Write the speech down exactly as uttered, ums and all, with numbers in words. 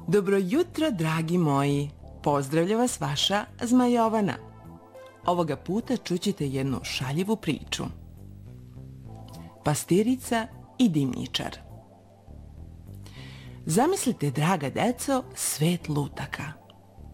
Dobro jutro, dragi moji. Pozdravlja vas vaša Zmajovana. Ovoga puta čućete jednu šaljivu priču. Pastirica i dimnjičar. Zamislite, draga deco, svet lutaka.